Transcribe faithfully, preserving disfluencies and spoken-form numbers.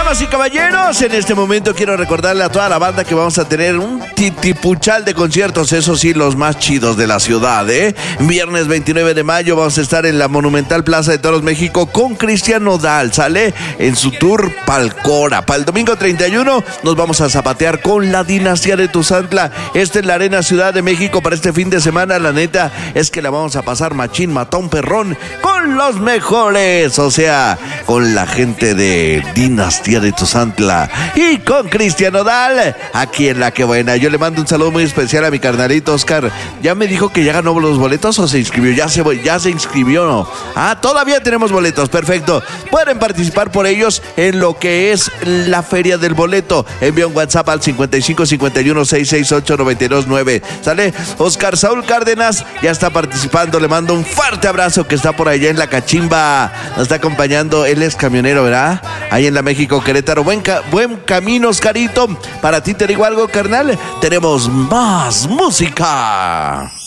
Damas y caballeros, en este momento quiero recordarle a toda la banda que vamos a tener un titipuchal de conciertos, eso sí, los más chidos de la ciudad, ¿eh? Viernes veintinueve de mayo vamos a estar en la Monumental Plaza de Toros México con Cristian Nodal, ¿sale? En su tour Palcora. Para el domingo treinta y uno nos vamos a zapatear con la Dinastía de Tuzantla. Esta es la Arena Ciudad de México para este fin de semana. La neta es que la vamos a pasar machín, matón, perrón, con los mejores, o sea, con la gente de Dinastía de Tuzantla y con Cristian Nodal, aquí en La Que Buena. Yo le mando un saludo muy especial a mi carnalito Oscar. Ya me dijo que ya ganó los boletos o se inscribió. Ya se, ya se inscribió, ¿no? Ah, todavía tenemos boletos, perfecto. Pueden participar por ellos en lo que es la feria del boleto. Envía un WhatsApp al cincuenta y cinco cincuenta y uno sesenta y seis ocho noventa y dos nueve. ¿Sale? Oscar Saúl Cárdenas ya está participando. Le mando un fuerte abrazo, que está por allá en la Cachimba. Nos está acompañando. Él es camionero, ¿verdad? Ahí en la México Querétaro. Buen, ca buen camino, Oscarito. Para ti te digo algo, carnal. Tenemos más música.